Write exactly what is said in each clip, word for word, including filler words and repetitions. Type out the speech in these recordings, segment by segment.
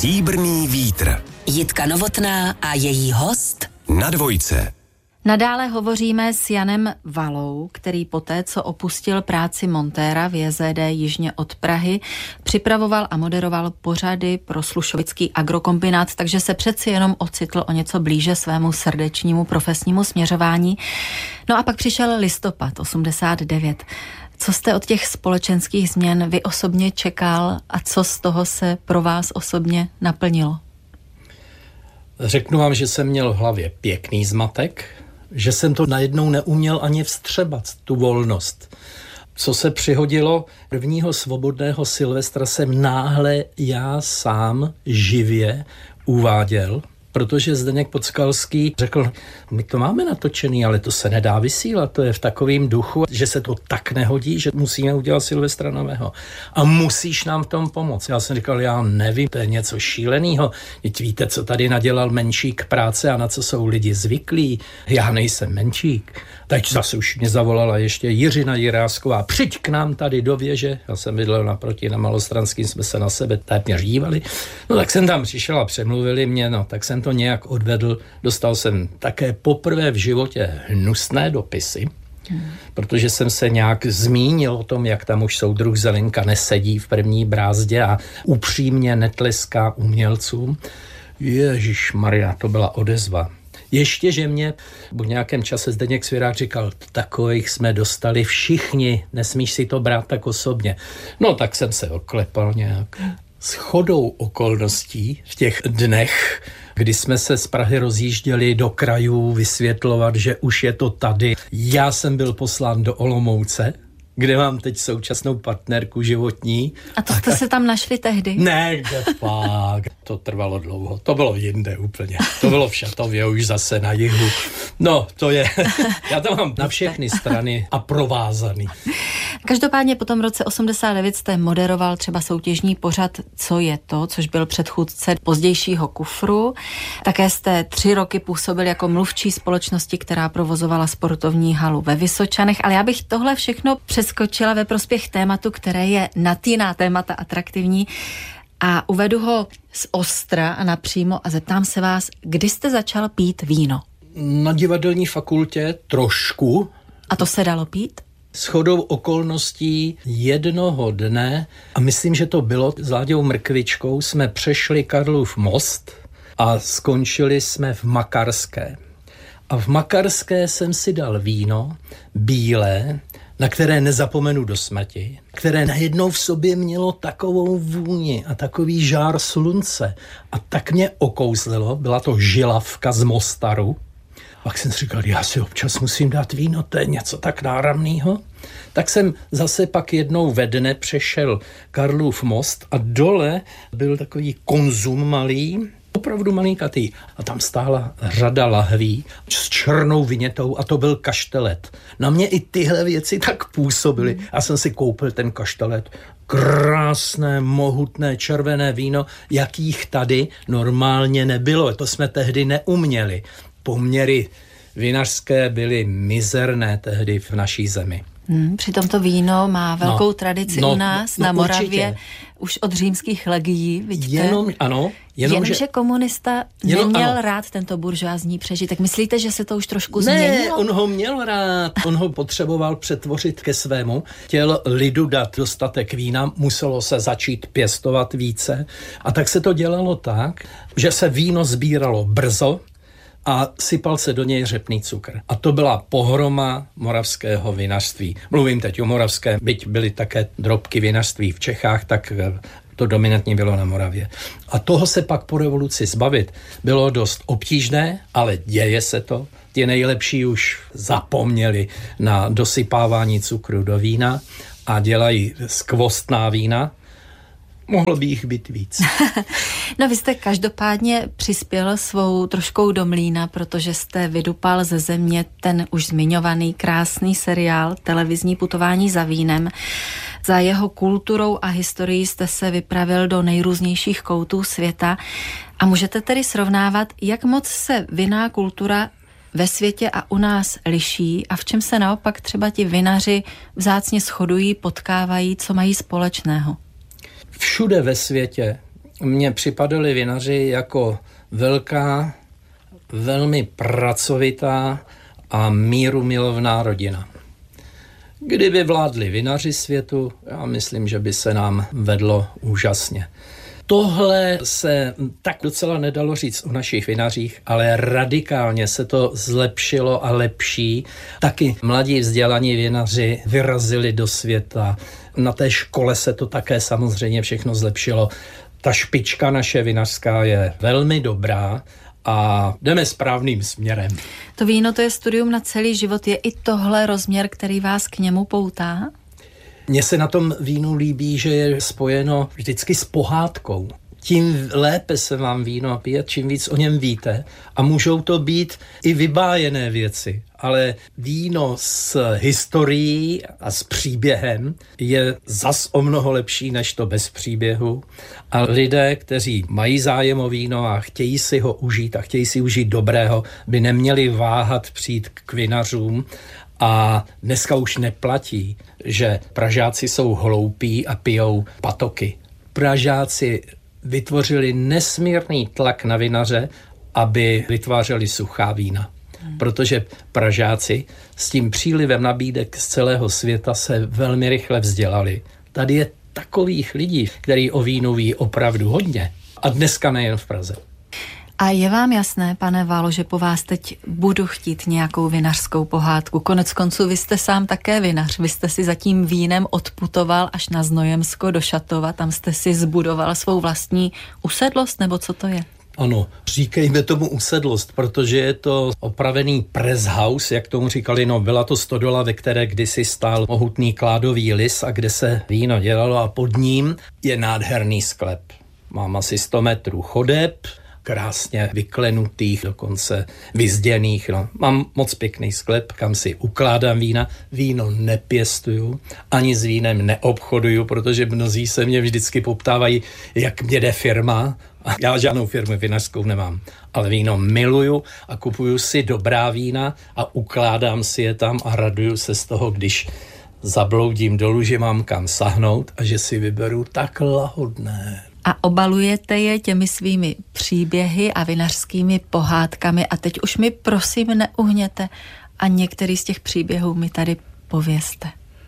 Stříbrný vítr. Jitka Novotná a její host Na dvojce. Nadále hovoříme s Janem Valou, který poté, co opustil práci montéra v J Z D jižně od Prahy, připravoval a moderoval pořady pro slušovický agrokombinát, takže se přeci jenom ocitl o něco blíže svému srdečnímu profesnímu směřování. No a pak přišel listopad osmdesát devět. Co jste od těch společenských změn vy osobně čekal a co z toho se pro vás osobně naplnilo? Řeknu vám, že jsem měl v hlavě pěkný zmatek, že jsem to najednou neuměl ani vstřebat, tu volnost. Co se přihodilo, prvního svobodného Silvestra jsem náhle já sám živě uváděl, protože Zdeněk Podskalský řekl, my to máme natočený, ale to se nedá vysílat, to je v takovém duchu, že se to tak nehodí, že musíme udělat Silvestra nového. A musíš nám v tom pomoct. Já jsem říkal, já nevím, to je něco šílenýho. Teď víte, co tady nadělal Menšík práce a na co jsou lidi zvyklí. Já nejsem Menšík. Teď zase už mě zavolala ještě Jiřina Jirásková, přijď k nám tady do věže. Já jsem bydlel naproti na Malostranským, jsme se na sebe téměř dívali. No tak jsem tam přišel a přemluvili mě, no tak jsem to nějak odvedl. Dostal jsem také poprvé v životě hnusné dopisy, hmm. protože jsem se nějak zmínil o tom, jak tam už soudruh Zelenka nesedí v první brázdě a upřímně netleská umělcům. Ježišmarja, to byla odezva. Ještě, že mě v nějakém čase Zdeněk Svěrák říkal, takových jsme dostali všichni, nesmíš si to brát tak osobně. No tak jsem se oklepal nějak. Shodou okolností v těch dnech, kdy jsme se z Prahy rozjížděli do krajů vysvětlovat, že už je to tady. Já jsem byl poslán do Olomouce, kde mám teď současnou partnerku životní. A to jste a, se tam našli tehdy? Ne, kde pak. To trvalo dlouho. To bylo jinde úplně. To bylo v Šatově, už zase na jihu. No, to je... Já to mám na všechny strany a provázaný. Každopádně po tom roce osmdesát devět jste moderoval třeba soutěžní pořad Co je to, což byl předchůdce pozdějšího Kufru. Také jste tři roky působil jako mluvčí společnosti, která provozovala sportovní halu ve Vysočanech, ale já bych tohle všechno přeskočila ve prospěch tématu, které je na jiná témata atraktivní a uvedu ho z ostra a napřímo a zeptám se vás, kdy jste začal pít víno? Na divadelní fakultě trošku. A to se dalo pít? Shodou okolností jednoho dne, a myslím, že to bylo s Láďou Mrkvičkou, jsme přešli Karlův most a skončili jsme v Makarské. A v Makarské jsem si dal víno, bílé, na které nezapomenu do smrti, které najednou v sobě mělo takovou vůni a takový žár slunce. A tak mě okouzlilo, byla to žilavka z Mostaru. Pak jsem si říkal, já si občas musím dát víno, to je něco tak náramného. Tak jsem zase pak jednou ve dne přešel Karlův most a dole byl takový konzum malý, opravdu malinkatý. A tam stála řada lahví s černou vinětou a to byl kaštelet. Na mě i tyhle věci tak působily. Já jsem si koupil ten kaštelet. Krásné, mohutné, červené víno, jakých tady normálně nebylo. To jsme tehdy neuměli. Poměry vinařské byly mizerné tehdy v naší zemi. Hmm, přitom to víno má velkou no, tradici no, u nás no, na Moravě určitě. Už od římských legií, vidíte? Jenom, ano. Jenom, Jenomže že komunista jenom, neměl ano. rád tento buržoázní přežitek. Myslíte, že se to už trošku ne, změnilo? Ne, on ho měl rád. On ho potřeboval přetvořit ke svému. Chtěl lidu dát dostatek vína, muselo se začít pěstovat více. A tak se to dělalo tak, že se víno sbíralo brzo, a sypal se do něj řepný cukr. A to byla pohroma moravského vinařství. Mluvím teď o moravském, byť byly také drobky vinařství v Čechách, tak to dominantní bylo na Moravě. A toho se pak po revoluci zbavit bylo dost obtížné, ale děje se to. Ti nejlepší už zapomněli na dosypávání cukru do vína a dělají skvostná vína. Mohlo by jich být víc. No vy jste každopádně přispěl svou troškou do mlýna, protože jste vydupal ze země ten už zmiňovaný krásný seriál Televizní putování za vínem. Za jeho kulturou a historií jste se vypravil do nejrůznějších koutů světa a můžete tedy srovnávat, jak moc se vinná kultura ve světě a u nás liší a v čem se naopak třeba ti vinaři vzácně shodují, potkávají, co mají společného. Všude ve světě mně připadali vinaři jako velká, velmi pracovitá a mírumilovná rodina. Kdyby vládli vinaři světu, já myslím, že by se nám vedlo úžasně. Tohle se tak docela nedalo říct o našich vinařích, ale radikálně se to zlepšilo a lepší. Taky mladí vzdělaní vinaři vyrazili do světa. Na té škole se to také samozřejmě všechno zlepšilo. Ta špička naše vinařská je velmi dobrá a jdeme správným směrem. To víno, to je studium na celý život. Je i tohle rozměr, který vás k němu poutá? Mně se na tom vínu líbí, že je spojeno vždycky s pohádkou. Tím lépe se vám víno pije, čím víc o něm víte. A můžou to být i vybájené věci. Ale víno s historií a s příběhem je zas o mnoho lepší než to bez příběhu. A lidé, kteří mají zájem o víno a chtějí si ho užít a chtějí si užít dobrého, by neměli váhat přijít k vinařům. A dneska už neplatí, že Pražáci jsou hloupí a pijou patoky. Pražáci vytvořili nesmírný tlak na vinaře, aby vytvářeli suchá vína. Hmm. Protože Pražáci s tím přílivem nabídek z celého světa se velmi rychle vzdělali. Tady je takových lidí, kteří o vínu ví opravdu hodně. A dneska nejen v Praze. A je vám jasné, pane Válo, že po vás teď budu chtít nějakou vinařskou pohádku? Konec konců vy jste sám také vinař. Vy jste si za tím vínem odputoval až na Znojemsko do Šatova. Tam jste si zbudoval svou vlastní usedlost, nebo co to je? Ano, říkejme tomu usedlost, protože je to opravený press house, jak tomu říkali, no byla to stodola, ve které kdysi stál mohutný kládový lis a kde se víno dělalo a pod ním je nádherný sklep. Mám asi sto metrů chodeb, krásně vyklenutých, dokonce vyzděných. No. Mám moc pěkný sklep, kam si ukládám vína. Víno nepěstuju, ani s vínem neobchoduju, protože mnozí se mě vždycky poptávají, jak mě jde firma. A já žádnou firmu vinařskou nemám, ale víno miluju a kupuju si dobrá vína a ukládám si je tam a raduju se z toho, když zabloudím dolů, že mám kam sahnout a že si vyberu tak lahodné. A obalujete je těmi svými příběhy a vinařskými pohádkami a teď už mi prosím neuhněte a některý z těch příběhů mi tady povězte.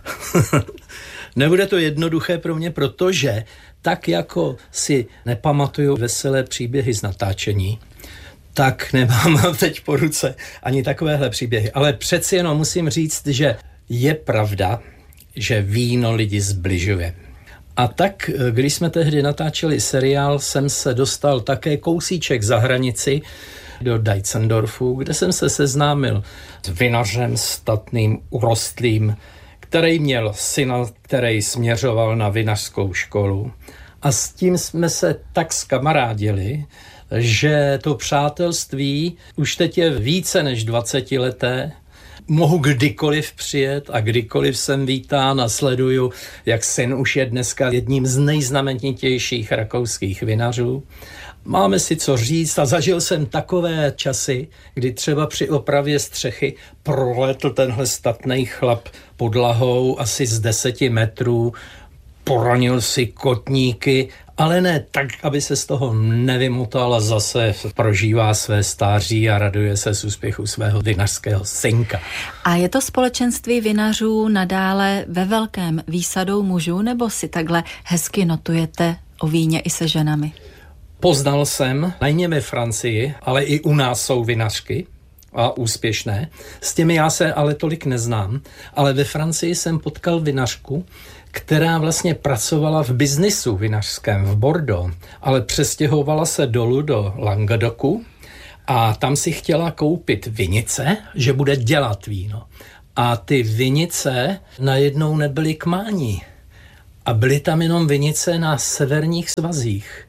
Nebude to jednoduché pro mě, protože tak jako si nepamatuju veselé příběhy z natáčení, tak nemám teď po ruce ani takovéhle příběhy. Ale přeci jenom musím říct, že je pravda, že víno lidi zbližuje. A tak, když jsme tehdy natáčeli seriál, jsem se dostal také kousíček za hranici do Deitzendorfu, kde jsem se seznámil s vinařem statným, urostlým, který měl syna, který směřoval na vinařskou školu. A s tím jsme se tak zkamarádili, že to přátelství už teď je více než dvacetileté. Mohu kdykoliv přijet a kdykoliv jsem vítán a sleduju, jak syn už je dneska jedním z nejznamenitějších rakouských vinařů. Máme si co říct a zažil jsem takové časy, kdy třeba při opravě střechy proletl tenhle statnej chlap podlahou asi z deseti metrů, poranil si kotníky, ale ne tak, aby se z toho nevymotal a zase prožívá své stáří a raduje se z úspěchu svého vinařského synka. A je to společenství vinařů nadále ve velkém výsadou mužů, nebo si takhle hezky notujete o víně i se ženami? Poznal jsem, nejen ve Francii, ale i u nás jsou vinařky a úspěšné. S těmi já se ale tolik neznám, ale ve Francii jsem potkal vinařku, která vlastně pracovala v biznisu vinařském v Bordeaux, ale přestěhovala se dolů do Languedocu a tam si chtěla koupit vinice, že bude dělat víno. A ty vinice najednou nebyly k mání. A byly tam jenom vinice na severních svazích.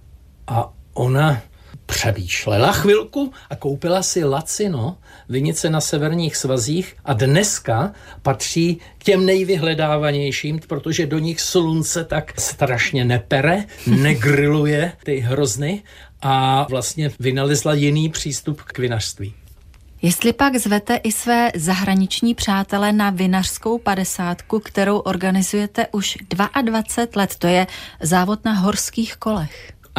A ona přemýšlela chvilku a koupila si lacino vinice na severních svazích a dneska patří k těm nejvyhledávanějším, protože do nich slunce tak strašně nepere, negriluje ty hrozny a vlastně vynalezla jiný přístup k vinařství. Jestli pak zvete i své zahraniční přátele na vinařskou padesátku, kterou organizujete už dvacet dva let, to je závod na horských kolech.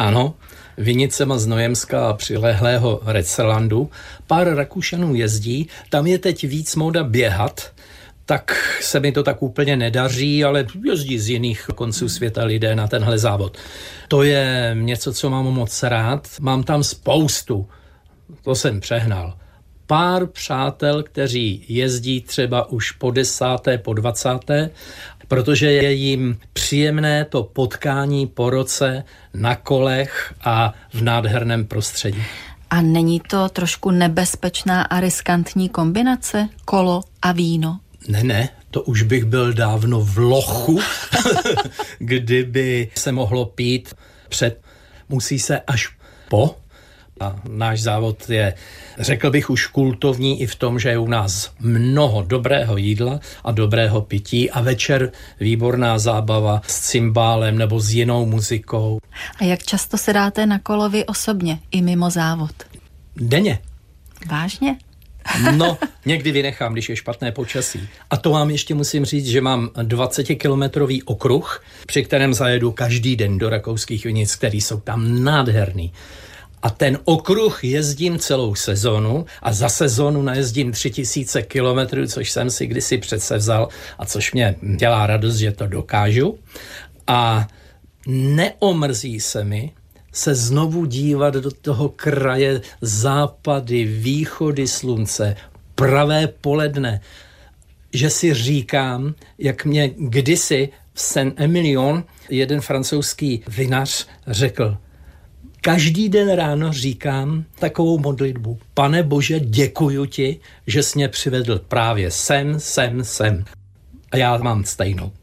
Ano, vinicema z Nojemska a přilehlého Retzelandu. Pár Rakušanů jezdí, tam je teď víc móda běhat, tak se mi to tak úplně nedaří, ale jezdí z jiných konců světa lidé na tenhle závod. To je něco, co mám moc rád. Mám tam spoustu, to jsem přehnal, pár přátel, kteří jezdí třeba už po desáté, po dvacáté, protože je jim příjemné to potkání po roce na kolech a v nádherném prostředí. A není to trošku nebezpečná a riskantní kombinace? Kolo a víno? Ne, ne, to už bych byl dávno v lochu, kdyby se mohlo pít před, musí se až po. A náš závod je, řekl bych, už kultovní i v tom, že je u nás mnoho dobrého jídla a dobrého pití a večer výborná zábava s cymbálem nebo s jinou muzikou. A jak často se dáte na kolo vy osobně, i mimo závod? Denně. Vážně? No, někdy vynechám, když je špatné počasí. A to vám ještě musím říct, že mám dvacetikilometrový okruh, při kterém zajedu každý den do rakouských vinic, který jsou tam nádherný. A ten okruh jezdím celou sezonu a za sezonu najezdím tři tisíce kilometrů, což jsem si kdysi předsevzal a což mě dělá radost, že to dokážu. A neomrzí se mi se znovu dívat do toho kraje západy, východy slunce, pravé poledne, že si říkám, jak mě kdysi v Saint-Emilion jeden francouzský vinař řekl, každý den ráno říkám takovou modlitbu. Pane Bože, děkuju ti, že jsi mě přivedl právě sem, sem, sem. A já mám stejnou.